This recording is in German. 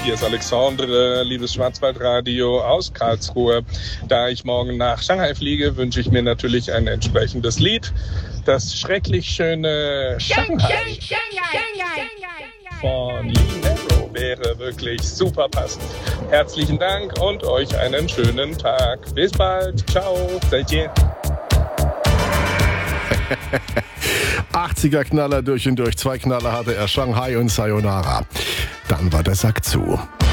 hier ist Alexandre, liebes Schwarzwaldradio aus Karlsruhe. Da ich morgen nach Shanghai fliege, wünsche ich mir natürlich ein entsprechendes Lied. Das schrecklich schöne Shanghai von Lee Narrow wäre wirklich super passend. Herzlichen Dank und euch einen schönen Tag. Bis bald. Ciao. 再见. 80er Knaller durch und durch. 2 Knaller hatte er, Shanghai und Sayonara. Dann war der Sack zu.